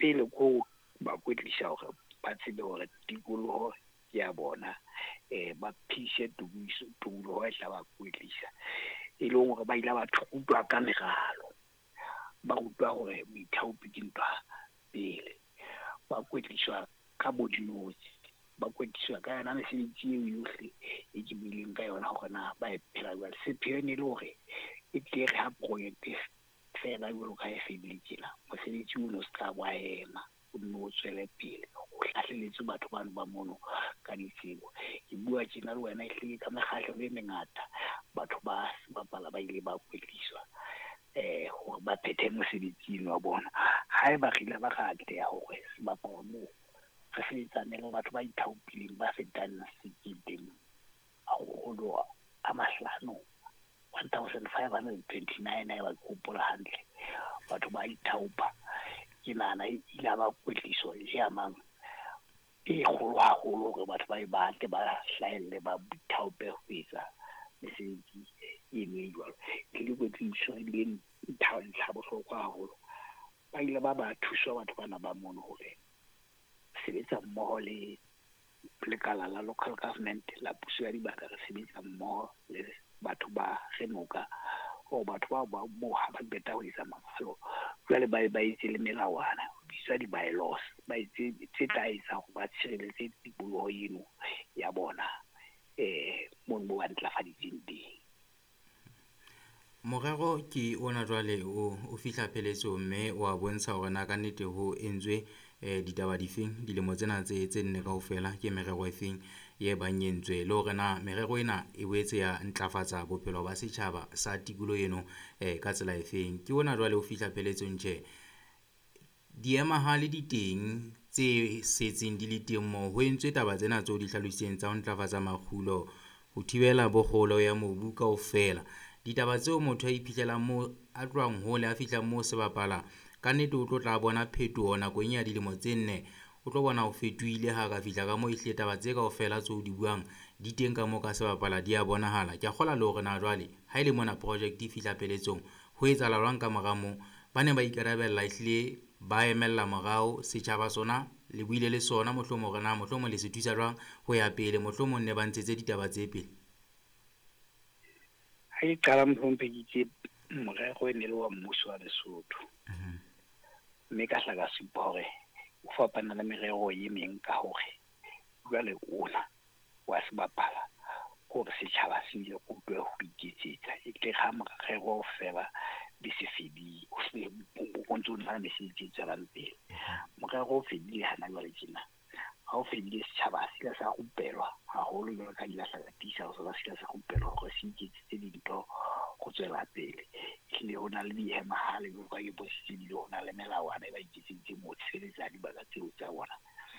pele ko ba kwetlisa hore ba tsebe hore tikoloho ya bona ba phise tukoloho e tla ba kwetlisa e leng hore ba ile ba thutwa ka meralo ba rutwa hore boithaopi ke ntwa pele ba kwetliswa ka bodinotsi ba kwetliswa ka yona mesebetsi eo yohle e ke buileng ka yona hore na ba e phela jwale sepheo e le hore e tle re ha project fela jwalo ka e fedile tjena mosebetsi o no se ka wa ema o no tswele pele o hlahleletse batho ba mono ka ditsebo ke bua tjena le wena e hlile ka mekgahlo e mengata batho ba bapala ba ile ba kwetliswa hore ba phethe mosebetsi wa bona haeba re ile ba ratleha hore se bapala moo re sebetsane le batho ba ithaopileng ba fetang 1529 ba kopola hantle batho ba ithaopa ke nana ile ba kwetliso e amang e kgolo haholo hore batho ba e batle ba hlahelle ba ithaope ho etsa mesebetsi e mme jwalo le kwetliso e le ntlha bohlokwa haholo ba ile ba thuswa batho bana ba mono hore sebetsa mmoho le lekala la local government la puso ya dibaka re sebetsa mmoho le batho ba Genoka o batho ba mo ha ba beta ho isa mafelo jwale ba itse le melawana bisa di bylaws ba itse tse taisa ho ba tshireletse tikoloho eno ya bona mo ba ntlafaditseng teng. Morero ke ona jwale o fihla pheletso mme wa bontsha hore na ka nnete ho entswe ditaba difeng dilemo tsena tse nne kaofela ke merero efeng ye banyentswe le hore na merero ena e boetse ya ntlafatsa bophelo ba setjhaba sa tikulo eno ka tsela efeng ke ona jwale o fihla pheletsong tje diema le diteng tse setseng di le teng mo ho entswe taba tsena tso di hlalositseng tsa ho ntlafatsa makgulo ho thibela bokgolo ya mobu kaofela ditaba tseo motho a iphitlhelang mo a tloang hole a fihla mo se bapala ka nnete o tlo tla bona phetoho nakong ya dilemo tse nne o tlo bona ho fetohile ha ka fihla ka mo ihle taba tse kaofela tseo di buang di teng ka mo ka se bapala di a bonahala ke a kgola le hore na jwale ha ile mona project e fihla peletsong ho etsahala jwang ka moramo ba ne ba ikarabella ihle ba emella morao setjhaba sona le buile le sona mohlomong hore na mohlomong le se thusa jwang ho ya pele mohlomong ne ba ntshetse ditaba tse pele ha e qala mphompheditse morero e ne le wa mmuso wa Lesotho mme ka hlaka supa hore o fapana le merero e meng ka hore jwale ona wa se bapala hore setjhaba se ile go tlo ho iketsetsa e tle ga morero fela di se fedi o se o ntse o na le mesebetsi e tswelang pele morero o fedile hana jwale tjena ha o fedile setjhaba se la sa rupelwa haholo jwalo ka dilahla tisa ho sa se la sa rupelwa hore se iketsetse dintho go tswela pele ile ho na le diemahale go ka e bositse di hona le melawana e ba iketsetse mo tsheletsa di baka tseo tsa bona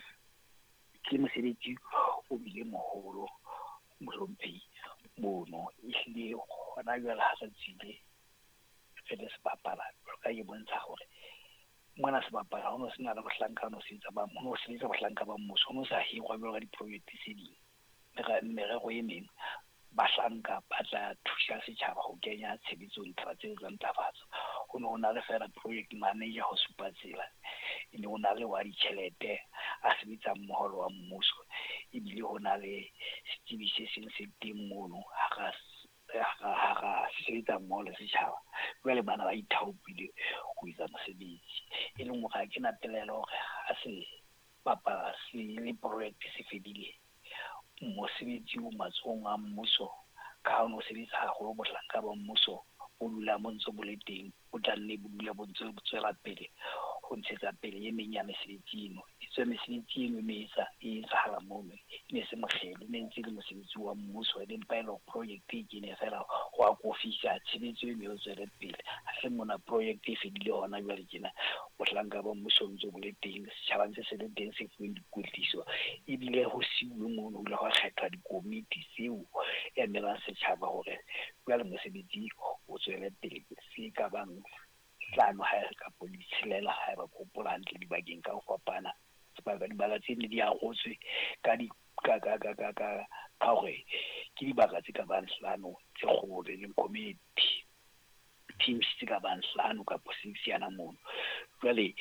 ke mosebetsi o bile moholo mohlomphehi bono ile hona jwale ha sa tsile re le se bapala ka e bontsha hore mona se bapala ho no se na le bohlankano se tsa ba mo se tsa bohlanka ba mmuso ho no sa hirwa jwalo ka diprojekte se ding merero e meng ba hlanka ba tla thusa setjhaba ho kenya tshebetsong taba tseo tsa ntlafatso ho no na le fela project manager ho supa tsela e ne ho na le wa ditjhelete a sebetsa mmoho wa mmuso e bile ho na le setsebi se seng se teng mono ha ra sebetsa mmoho le setjhaba jwale bana ba ithaopile ho etsa mosebetsi e leng hore ha ke na pelelo hore ha se bapala se le project se fedile mosebetsi o matsohong a mmuso ka ha o no sebetsa haholo bohlanka ba mmuso o dula mo ntse bo le teng o tla nne bo dula bo ntse bo tswela pele ho ntshetsa pele e meng ya mesebetsi eno itse mesebetsi eno e etsahala mono ne se mokgelo ne ntse le mosebetsi wa mmuso le mpelo project e kene fela ho a kofisa tshebetso e mo tswela pele ha se mona project e fedile hona jwale kena bohlanka ba mmuso ntse bo le teng setjhaba ntse se le teng se fuweng dikwetliso e bile ho siuwe mono le ho kgethwa dikomiti tseo emelang setjhaba hore jwale mosebetsi o tswele pele se ka bang hlano ha ka politshelela ha ba kopola hantle dibakeng ka ho fapana sebaka dibaka tse ne di arotswe ka di ka hore ke dibaka tse ka bang hlano tse kgolo le committee teams tse ka bang hlano ka 6 yana mono jwale